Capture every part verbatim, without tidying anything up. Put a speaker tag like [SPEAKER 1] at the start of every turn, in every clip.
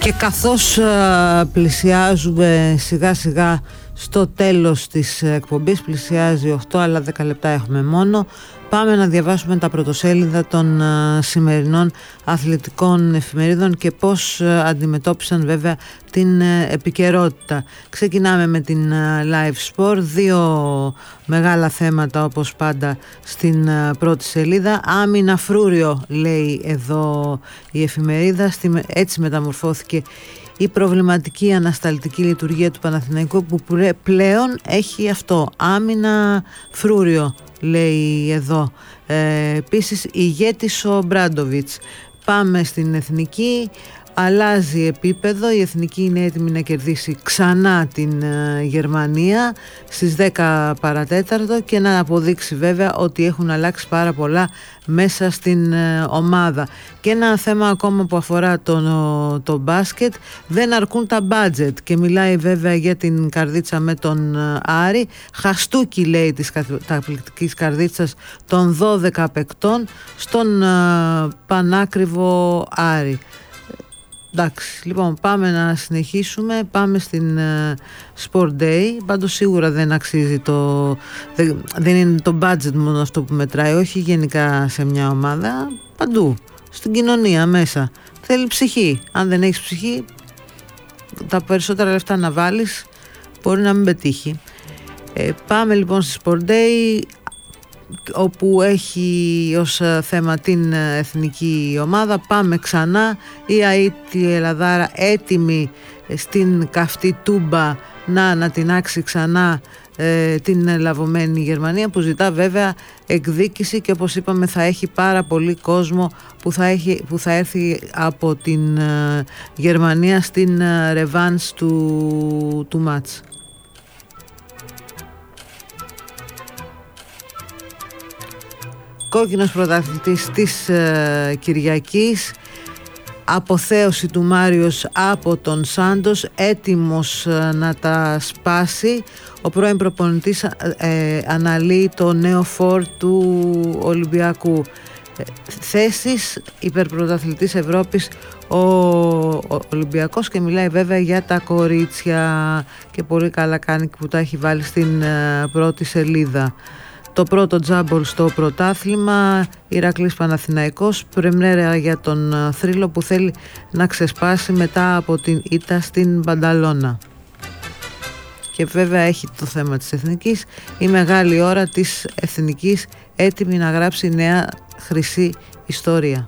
[SPEAKER 1] Και καθώς α, πλησιάζουμε σιγά σιγά στο τέλος της εκπομπής, πλησιάζει οκτώ αλλά δέκα λεπτά έχουμε μόνο, πάμε να διαβάσουμε τα πρωτοσέλιδα των α, σημερινών αθλητικών εφημερίδων και πώς α, αντιμετώπισαν βέβαια την α, επικαιρότητα. Ξεκινάμε με την α, Live Sport, δύο μεγάλα θέματα όπως πάντα στην α, πρώτη σελίδα. Άμυνα φρούριο, λέει εδώ η εφημερίδα, στη, έτσι μεταμορφώθηκε η προβληματική ανασταλτική λειτουργία του Παναθηναϊκού που πλέον έχει αυτό, άμυνα φρούριο, λέει εδώ. Ε, επίσης ηγέτης ο Μπράντοβιτς. Πάμε στην Εθνική, αλλάζει επίπεδο, η Εθνική είναι έτοιμη να κερδίσει ξανά την ε, Γερμανία στις δέκα παρατέταρτο και να αποδείξει βέβαια ότι έχουν αλλάξει πάρα πολλά μέσα στην ε, ομάδα. Και ένα θέμα ακόμα που αφορά το, το μπάσκετ, δεν αρκούν τα μπάτζετ και μιλάει βέβαια για την καρδίτσα με τον ε, Άρη. Χαστούκι, λέει, της καταπληκτικής καρδίτσας των δώδεκα παικτών στον ε, πανάκριβο Άρη. Εντάξει, λοιπόν, πάμε να συνεχίσουμε, πάμε στην uh, Sport Day. Πάντως σίγουρα δεν αξίζει το, δεν, δεν είναι το budget μόνο αυτό που μετράει, όχι γενικά σε μια ομάδα, παντού, στην κοινωνία μέσα. Θέλει ψυχή, αν δεν έχεις ψυχή, τα περισσότερα λεφτά να βάλεις μπορεί να μην πετύχει. Ε, πάμε λοιπόν στη Sport Day, όπου έχει ως θέμα την εθνική ομάδα. Πάμε ξανά, η ΑΕΤ η Ελλαδάρα έτοιμη στην καυτή τούμπα να ανατινάξει ξανά ε, την λαβωμένη Γερμανία, που ζητά βέβαια εκδίκηση και όπως είπαμε θα έχει πάρα πολύ κόσμο που θα, έχει, που θα έρθει από την ε, Γερμανία στην ε, ρεβάνς του, του μάτς. Κόκκινος πρωταθλητής της ε, Κυριακής, αποθέωση του Μάριος από τον Σάντος, έτοιμος ε, να τα σπάσει. Ο πρώην προπονητής ε, αναλύει το νέο φορ του Ολυμπιακού. Ε, θέσεις υπερπρωταθλητής Ευρώπης ο, ο Ολυμπιακός και μιλάει βέβαια για τα κορίτσια και πολύ καλά κάνει που τα έχει βάλει στην ε, πρώτη σελίδα. Το πρώτο τζάμπολ στο πρωτάθλημα, Ηρακλής Παναθηναϊκός, πρεμιέρα για τον θρύλο που θέλει να ξεσπάσει μετά από την ήττα στην Μπανταλώνα. Και βέβαια έχει το θέμα της Εθνικής, η μεγάλη ώρα της Εθνικής, έτοιμη να γράψει νέα χρυσή ιστορία.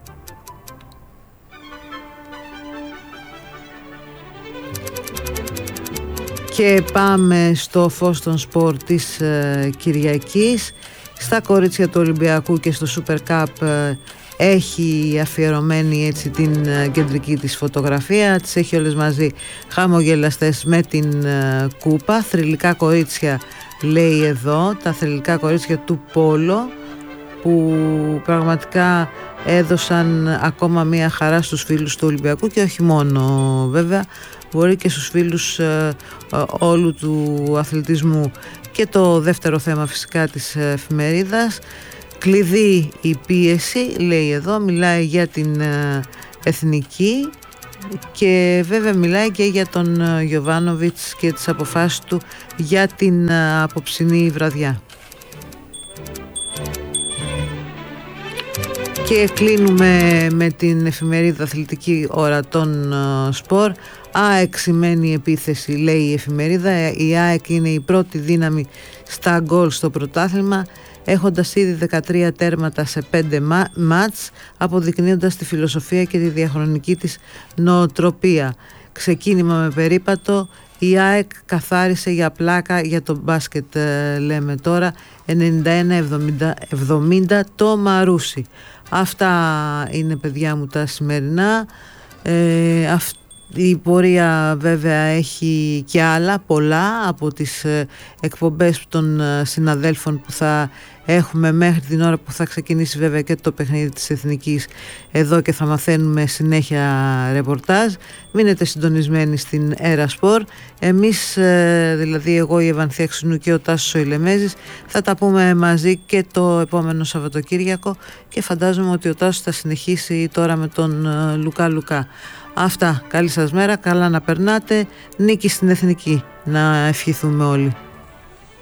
[SPEAKER 1] Και πάμε στο φως των σπορ της ε, Κυριακής. Στα κορίτσια του Ολυμπιακού και στο Super Cup ε, έχει αφιερωμένη έτσι την ε, κεντρική της φωτογραφία. Τις έχει όλες μαζί χαμογελαστές με την ε, κούπα. Θρυλικά κορίτσια, λέει εδώ, τα θρυλικά κορίτσια του Πόλο, που πραγματικά έδωσαν ακόμα μία χαρά στους φίλους του Ολυμπιακού και όχι μόνο βέβαια, μπορεί και στους φίλους ε, ε, όλου του αθλητισμού. Και το δεύτερο θέμα φυσικά της εφημερίδας, κλειδί η πίεση, λέει εδώ, μιλάει για την ε, εθνική και βέβαια μιλάει και για τον ε, Γιοβάνοβιτς και τις αποφάσεις του για την ε, απόψινή βραδιά. Και κλείνουμε με την εφημερίδα Αθλητική Ώρα των uh, Σπορ. ΑΕΚ σημαίνει επίθεση, λέει η εφημερίδα. Η ΑΕΚ είναι η πρώτη δύναμη στα γκολ στο πρωτάθλημα, έχοντας ήδη δεκατρία τέρματα σε πέντε μάτς, αποδεικνύοντας τη φιλοσοφία και τη διαχρονική της νοοτροπία. Ξεκίνημα με περίπατο, η ΑΕΚ καθάρισε για πλάκα για το μπάσκετ, λέμε τώρα, ενενήντα ένα εβδομήντα το Μαρούσι. Αυτά είναι, παιδιά μου, τα σημερινά. Ε, αυ, η πορεία βέβαια έχει και άλλα πολλά από τις ε, εκπομπές των ε, συναδέλφων που θα έχουμε μέχρι την ώρα που θα ξεκινήσει βέβαια και το παιχνίδι της Εθνικής εδώ και θα μαθαίνουμε συνέχεια ρεπορτάζ. Μείνετε συντονισμένοι στην Έρα Σπορ. Εμείς, ε, δηλαδή εγώ, η Ευανθία Ξινού και ο Τάσος ο Ηλεμέζης, θα τα πούμε μαζί και το επόμενο Σαββατοκύριακο και φαντάζομαι ότι ο Τάσος θα συνεχίσει τώρα με τον ε, Λουκά Λουκά. Αυτά, καλή σας μέρα, καλά να περνάτε, νίκη στην Εθνική να ευχηθούμε όλοι.